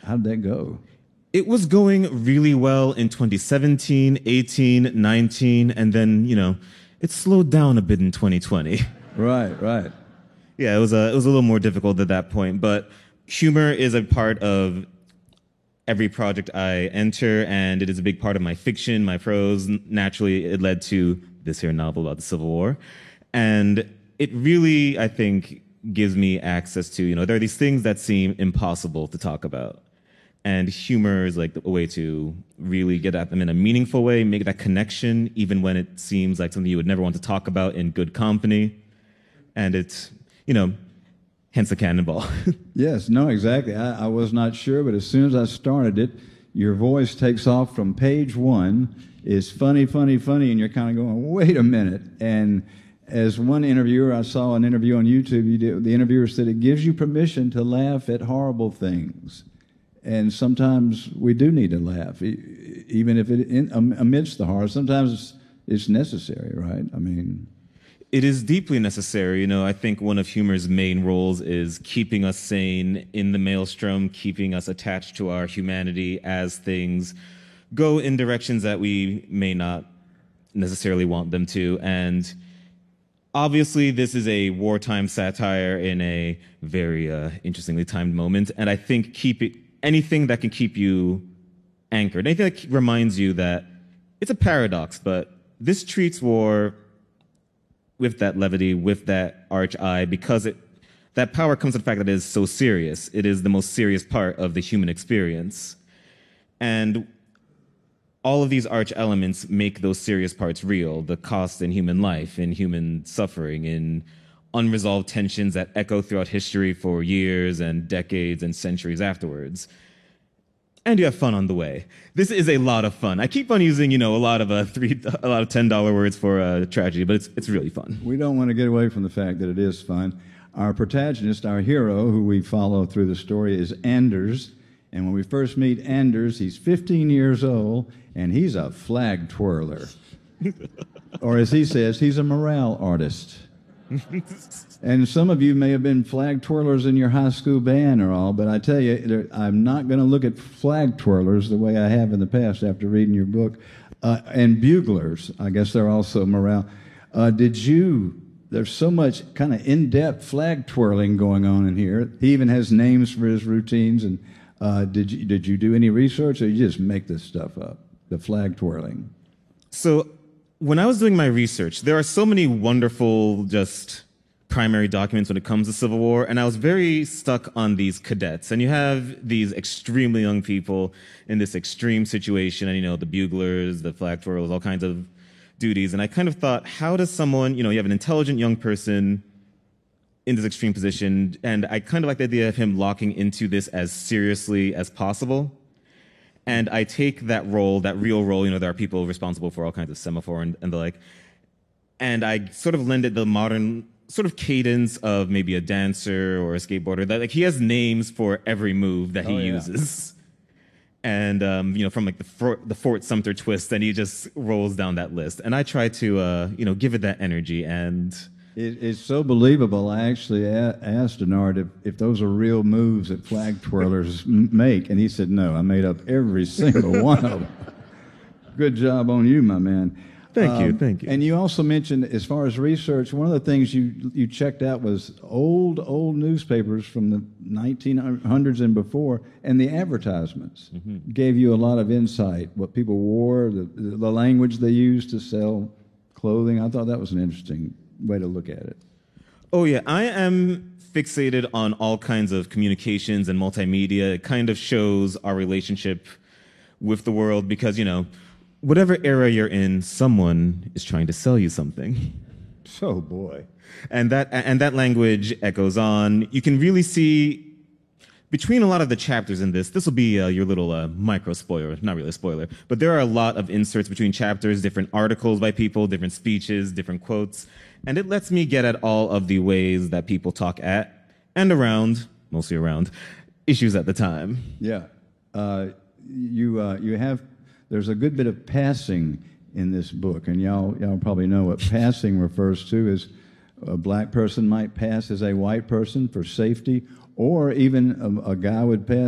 How'd that go? It was going really well in 2017, 18, 19, and then, it slowed down a bit in 2020. Right, right. Yeah, it was a little more difficult at that point, but humor is a part of every project I enter, and it is a big part of my fiction, my prose. Naturally, it led to this here novel about the Civil War. And it really, I think, gives me access to, there are these things that seem impossible to talk about. And humor is like a way to really get at them in a meaningful way, make that connection, even when it seems like something you would never want to talk about in good company. And it's, hence the cannonball. Yes, no, exactly. I was not sure, but as soon as I started it, your voice takes off from page one. It's funny, funny, funny, and you're kind of going, wait a minute. And as one interviewer, I saw an interview on YouTube, the interviewer said it gives you permission to laugh at horrible things. And sometimes we do need to laugh, even if amidst the horror. Sometimes it's necessary, right? I mean, it is deeply necessary. I think one of humor's main roles is keeping us sane in the maelstrom, keeping us attached to our humanity as things go in directions that we may not necessarily want them to. And obviously, this is a wartime satire in a very interestingly timed moment. And I think anything that can keep you anchored, anything that reminds you that it's a paradox, but this treats war with that levity, with that arch eye, because that power comes from the fact that it is so serious. It is the most serious part of the human experience. And all of these arch elements make those serious parts real, the cost in human life, in human suffering, in unresolved tensions that echo throughout history for years and decades and centuries afterwards. And you have fun on the way. This is a lot of fun. I keep on using, a lot of $10 words for tragedy, but it's really fun. We don't want to get away from the fact that it is fun. Our protagonist, our hero, who we follow through the story, is Anders. And when we first meet Anders, he's 15 years old, and he's a flag twirler. Or as he says, he's a morale artist. And some of you may have been flag twirlers in your high school band or all, but I tell you, I'm not going to look at flag twirlers the way I have in the past after reading your book. And buglers, I guess they're also morale. There's so much kind of in-depth flag twirling going on in here. He even has names for his routines. And did you do any research, or you just make this stuff up, the flag twirling? So when I was doing my research, there are so many wonderful just primary documents when it comes to Civil War, and I was very stuck on these cadets. And you have these extremely young people in this extreme situation, and the buglers, the flag twirlers, all kinds of duties. And I kind of thought, how does someone, you have an intelligent young person in this extreme position, and I kind of like the idea of him locking into this as seriously as possible. And I take that role, that real role, there are people responsible for all kinds of semaphore and the like, and I sort of lend it the modern sort of cadence of maybe a dancer or a skateboarder. That he has names for every move that he uses. And, from like the Fort Sumter twist, and he just rolls down that list. And I try to, give it that energy. And it's so believable. I actually asked Denard if those are real moves that flag twirlers make, and he said, no, I made up every single one of them. Good job on you, my man. Thank you. And you also mentioned, as far as research, one of the things you checked out was old newspapers from the 1900s and before, and the advertisements gave you a lot of insight, what people wore, the language they used to sell clothing. I thought that was an interesting way to look at it. Oh, yeah. I am fixated on all kinds of communications and multimedia. It kind of shows our relationship with the world because, whatever era you're in, someone is trying to sell you something. Oh, boy. And that language echoes on. You can really see between a lot of the chapters in this will be your little micro spoiler, not really a spoiler, but there are a lot of inserts between chapters, different articles by people, different speeches, different quotes, and it lets me get at all of the ways that people talk at and around, mostly around, issues at the time. Yeah. There's a good bit of passing in this book, and y'all probably know what passing refers to. Is a black person might pass as a white person for safety, or even a guy would pass